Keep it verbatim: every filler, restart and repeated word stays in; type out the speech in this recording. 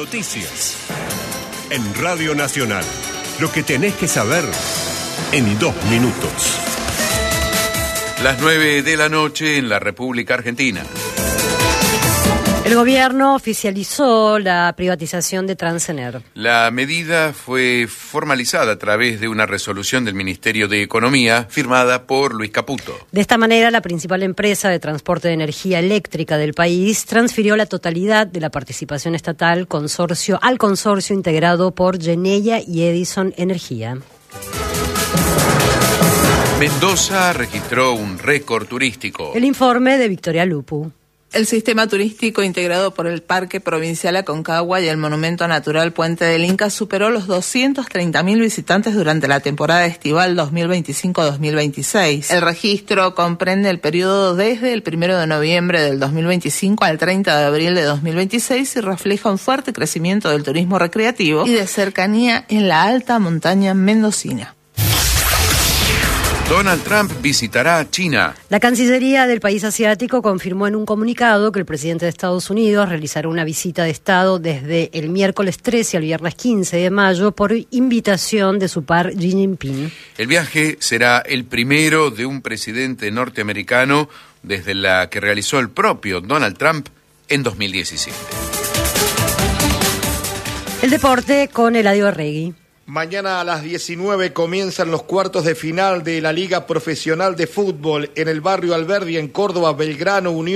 noticias. En Radio Nacional, lo que tenés que saber en dos minutos. Las nueve de la noche en la República Argentina. El gobierno oficializó la privatización de Transener. La medida fue formalizada a través de una resolución del Ministerio de Economía firmada por Luis Caputo. De esta manera, la principal empresa de transporte de energía eléctrica del país transfirió la totalidad de la participación estatal consorcio, al consorcio integrado por Geneia y Edison Energía. Mendoza registró un récord turístico. El informe de Victoria Lupu. El sistema turístico integrado por el Parque Provincial Aconcagua y el Monumento Natural Puente del Inca superó los doscientos treinta mil visitantes durante la temporada estival dos mil veinticinco dos mil veintiséis. El registro comprende el periodo desde el primero de noviembre del dos mil veinticinco al treinta de abril de dos mil veintiséis y refleja un fuerte crecimiento del turismo recreativo y de cercanía en la alta montaña mendocina. Donald Trump visitará China. La Cancillería del país asiático confirmó en un comunicado que el presidente de Estados Unidos realizará una visita de Estado desde el miércoles trece al viernes quince de mayo por invitación de su par Xi Jinping. El viaje será el primero de un presidente norteamericano desde la que realizó el propio Donald Trump en dos mil diecisiete. El deporte con Eladio Arregui. Mañana a las diecinueve comienzan los cuartos de final de la Liga Profesional de Fútbol en el barrio Alberdi, en Córdoba, Belgrano, Unión.